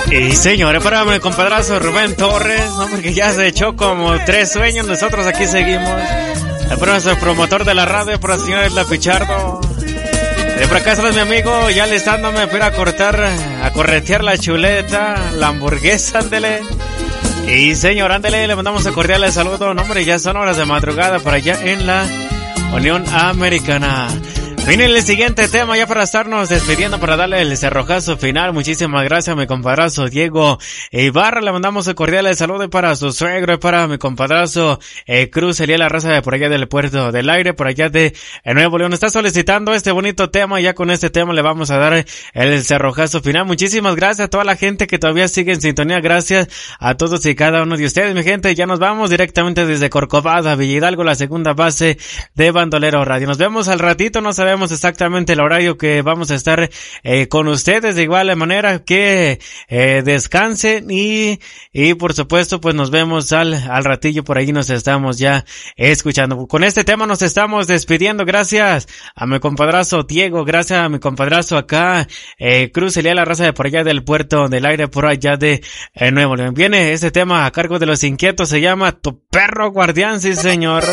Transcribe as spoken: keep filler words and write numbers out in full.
Y señores, para mi compadrazo Rubén Torres, ¿no? Porque ya se echó como tres sueños, nosotros aquí seguimos. Para nuestro promotor de la radio, para el señor Isla Pichardo. De por acá está mi amigo, ya listándome para ir a cortar, a corretear la chuleta, la hamburguesa, ándele. Y señor, ándele, le mandamos un cordial saludo. No, hombre, ya son horas de madrugada por allá en la Unión Americana. Viene el siguiente tema ya para estarnos despidiendo, para darle el cerrojazo final. Muchísimas gracias a mi compadrazo Diego Ibarra. Le mandamos un cordial saludo para su suegro y para mi compadrazo eh, Cruz Eliel, la raza de por allá del Puerto del Aire, por allá de eh, Nuevo León. Está solicitando este bonito tema y ya con este tema le vamos a dar el cerrojazo final. Muchísimas gracias a toda la gente que todavía sigue en sintonía. Gracias a todos y cada uno de ustedes, mi gente. Ya nos vamos directamente desde Corcovado, Villa Hidalgo, la segunda base de Bandolero Radio. Nos vemos al ratito, no sabemos exactamente el horario que vamos a estar eh, con ustedes, de igual manera que eh, descansen y y por supuesto pues nos vemos al al ratillo, por ahí nos estamos ya escuchando. Con este tema nos estamos despidiendo. Gracias a mi compadrazo Diego, gracias a mi compadrazo acá eh, Cruz Eliel, la raza de por allá del Puerto del Aire, por allá de eh, Nuevo León. Viene este tema a cargo de Los Inquietos, se llama Tu Perro Guardián, sí señor.